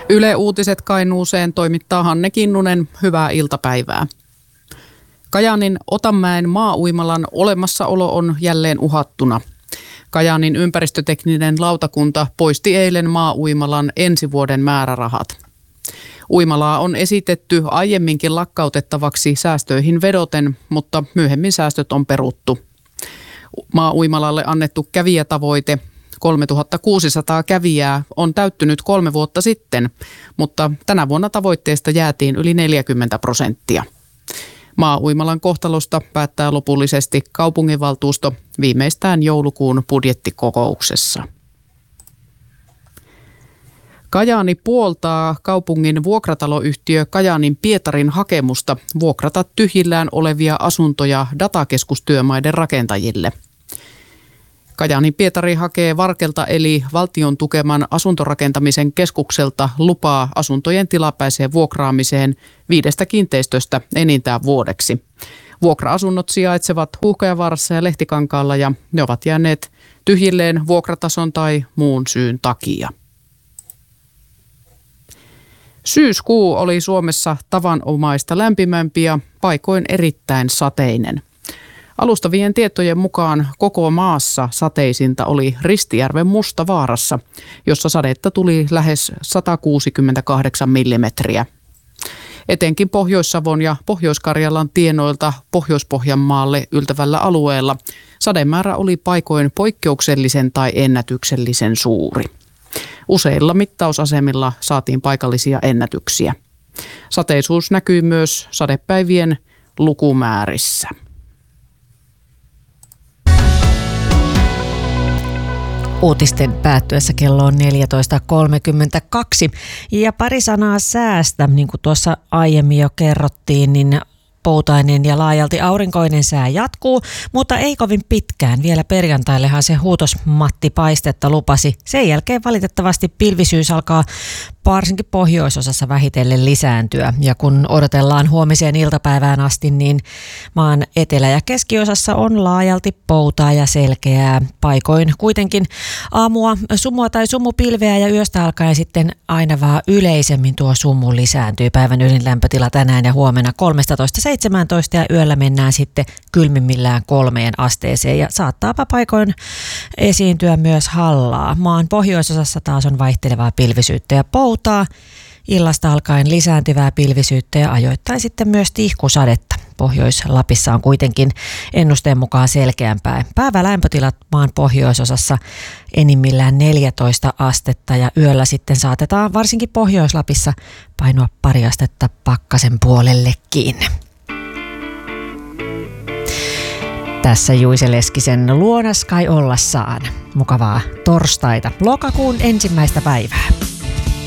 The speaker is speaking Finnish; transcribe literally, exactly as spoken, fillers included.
Yle Uutiset Kainuuseen toimittaa Hanne Kinnunen. Hyvää iltapäivää. Kajaanin Otanmäen maa-uimalan olemassaolo on jälleen uhattuna. Kajaanin ympäristötekninen lautakunta poisti eilen maa-uimalan ensi vuoden määrärahat. Uimalaa on esitetty aiemminkin lakkautettavaksi säästöihin vedoten, mutta myöhemmin säästöt on peruttu. Maa-uimalalle annettu kävijätavoite kolmetuhattakuusisataa kävijää on täyttynyt kolme vuotta sitten, mutta tänä vuonna tavoitteesta jäätiin yli neljäkymmentä prosenttia. Maa-uimalan kohtalosta päättää lopullisesti kaupunginvaltuusto viimeistään joulukuun budjettikokouksessa. Kajaani puoltaa kaupungin vuokrataloyhtiö Kajaanin Pietarin hakemusta vuokrata tyhjillään olevia asuntoja datakeskustyömaiden rakentajille. Kajaanin Pietari hakee Varkelta eli valtion tukeman asuntorakentamisen keskukselta lupaa asuntojen tilapäiseen vuokraamiseen viidestä kiinteistöstä enintään vuodeksi. Vuokra-asunnot sijaitsevat Huuhkajavaarassa ja Lehtikankaalla ja ne ovat jääneet tyhjilleen vuokratason tai muun syyn takia. Syyskuu oli Suomessa tavanomaista lämpimämpi ja paikoin erittäin sateinen. Alustavien tietojen mukaan koko maassa sateisinta oli Ristijärven Mustavaarassa, jossa sadetta tuli lähes sata kuusikymmentäkahdeksan millimetriä. Etenkin Pohjois-Savon ja Pohjois-Karjalan tienoilta Pohjois-Pohjanmaalle yltävällä alueella sademäärä oli paikoin poikkeuksellisen tai ennätyksellisen suuri. Useilla mittausasemilla saatiin paikallisia ennätyksiä. Sateisuus näkyy myös sadepäivien lukumäärissä. Uutisten päättyessä kello on neljätoista kolmekymmentäkaksi ja pari sanaa säästä, niin kuin tuossa aiemmin jo kerrottiin, niin poutainen ja laajalti aurinkoinen sää jatkuu, mutta ei kovin pitkään. Vielä perjantaillehan se huutosmatti paistetta lupasi. Sen jälkeen valitettavasti pilvisyys alkaa varsinkin pohjoisosassa vähitellen lisääntyä. Ja kun odotellaan huomiseen iltapäivään asti, niin maan etelä- ja keskiosassa on laajalti poutaa ja selkeää. Paikoin kuitenkin aamua sumua tai sumupilveä ja yöstä alkaen sitten aina vaan yleisemmin tuo sumu lisääntyy. Päivän ylin lämpötila tänään ja huomenna kolmetoista seitsemäntoista ja yöllä mennään sitten kylmimmillään kolmeen asteeseen ja saattaapa paikoin esiintyä myös hallaa. Maan pohjoisosassa taas on vaihtelevaa pilvisyyttä ja poutaa. Illasta alkaen lisääntyvää pilvisyyttä ja ajoittain sitten myös tihkusadetta. Pohjois-Lapissa on kuitenkin ennusteen mukaan selkeämpää. Päivälämpötilat maan pohjoisosassa enimmillään neljätoista astetta ja yöllä sitten saatetaan varsinkin Pohjois-Lapissa painoa pari astetta pakkasen puolellekin. Tässä Juise Leskisen luona Sky ollassaan. Mukavaa torstaita, lokakuun ensimmäistä päivää.